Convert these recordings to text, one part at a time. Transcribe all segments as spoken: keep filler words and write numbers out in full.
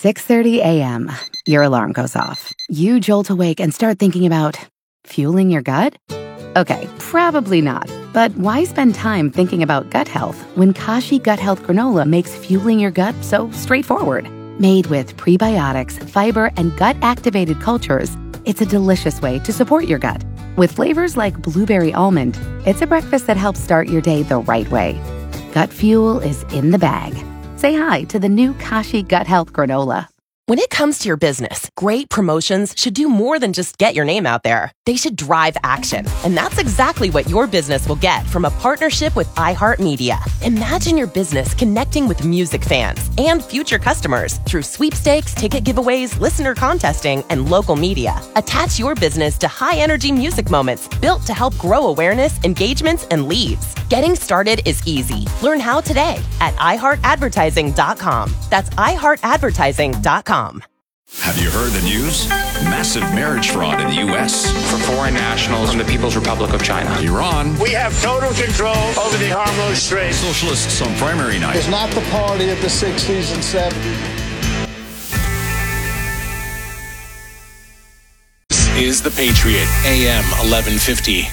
six thirty a.m., your alarm goes off. You jolt awake and start thinking about fueling your gut? Okay, probably not. But why spend time thinking about gut health when Kashi Gut Health Granola makes fueling your gut so straightforward? Made with prebiotics, fiber, and gut-activated cultures, it's a delicious way to support your gut. With flavors like blueberry almond, it's a breakfast that helps start your day the right way. Gut fuel is in the bag. Say hi to the new Kashi Gut Health Granola. When it comes to your business, great promotions should do more than just get your name out there. They should drive action. And that's exactly what your business will get from a partnership with iHeartMedia. Imagine your business connecting with music fans and future customers through sweepstakes, ticket giveaways, listener contesting, and local media. Attach your business to high-energy music moments built to help grow awareness, engagements, and leads. Getting started is easy. Learn how today at i heart advertising dot com. That's i heart advertising dot com. Have you heard the news? Massive marriage fraud in the U S for foreign nationals from the People's Republic of China. Iran. We have total control over the Hormuz Strait. Socialists on primary night. It's not the party of the sixties and seventies. This is The Patriot, A M eleven fifty.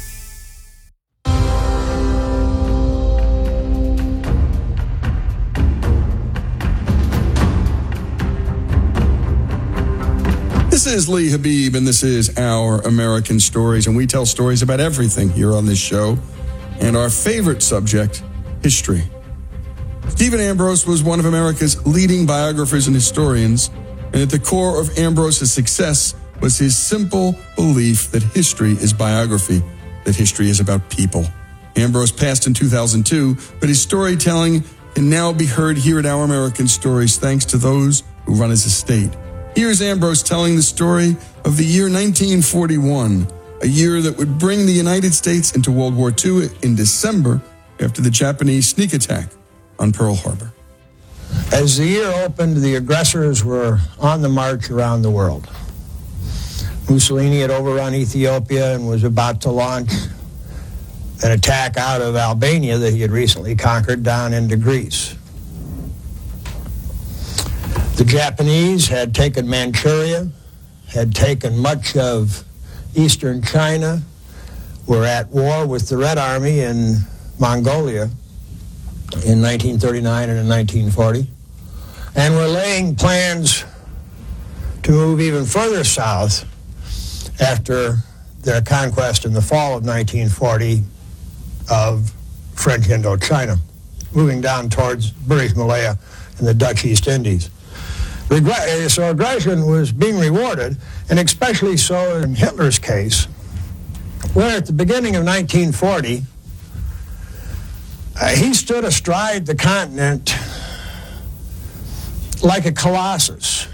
This is Lee Habib, and this is Our American Stories, and we tell stories about everything here on this show, and our favorite subject, history. Stephen Ambrose was one of America's leading biographers and historians, and at the core of Ambrose's success was his simple belief that history is biography, that history is about people. Ambrose passed in two thousand two, but his storytelling can now be heard here at Our American Stories thanks to those who run his estate. Here's Ambrose telling the story of the year nineteen forty-one, a year that would bring the United States into World War Two in December after the Japanese sneak attack on Pearl Harbor. As the year opened, the aggressors were on the march around the world. Mussolini had overrun Ethiopia and was about to launch an attack out of Albania that he had recently conquered down into Greece. The Japanese had taken Manchuria, had taken much of eastern China, were at war with the Red Army in Mongolia in nineteen thirty-nine and in nineteen forty, and were laying plans to move even further south after their conquest in the fall of nineteen forty of French Indochina, moving down towards British Malaya and the Dutch East Indies. So aggression was being rewarded, and especially so in Hitler's case, where at the beginning of nineteen forty, uh, he stood astride the continent like a colossus,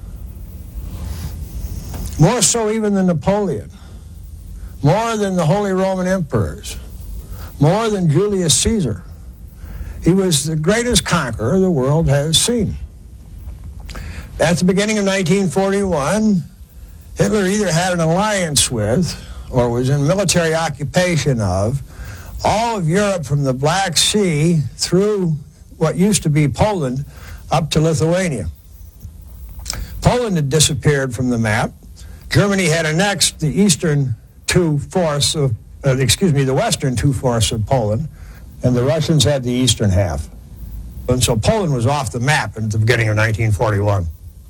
more so even than Napoleon, more than the Holy Roman Emperors, more than Julius Caesar. He was the greatest conqueror the world has seen. At the beginning of nineteen forty-one, Hitler either had an alliance with or was in military occupation of all of Europe from the Black Sea through what used to be Poland up to Lithuania. Poland had disappeared from the map. Germany had annexed the eastern two-fourths of, uh, excuse me, the western two-fourths of Poland, and the Russians had the eastern half. And so Poland was off the map at the beginning of nineteen forty-one.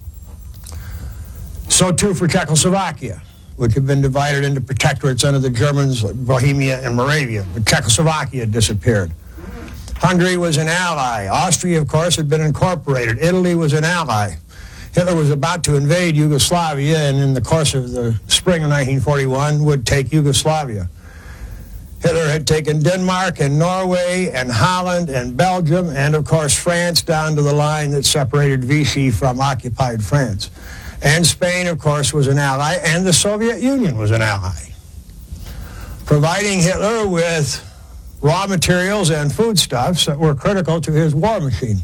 So too for Czechoslovakia, which had been divided into protectorates under the Germans, like Bohemia and Moravia. But Czechoslovakia had disappeared. Hungary was an ally. Austria, of course, had been incorporated. Italy was an ally. Hitler was about to invade Yugoslavia, and in the course of the spring of nineteen forty-one would take Yugoslavia. Hitler had taken Denmark and Norway and Holland and Belgium and, of course, France down to the line that separated Vichy from occupied France. And Spain, of course, was an ally, and the Soviet Union was an ally, providing Hitler with raw materials and foodstuffs that were critical to his war machine.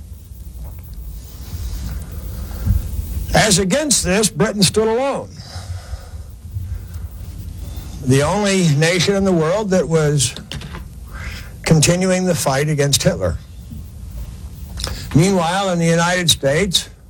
As against this, Britain stood alone. The only nation in the world that was continuing the fight against Hitler. Meanwhile, in the United States,